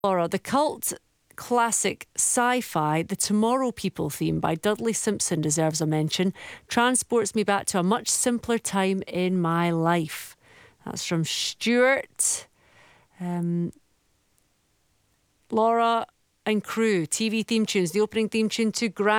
Laura, the cult classic sci-fi The Tomorrow People theme by Dudley Simpson deserves a mention. Transports me back to a much simpler time in my life. That's from Stuart. Laura and crew, TV theme tunes. The opening theme tune to Grand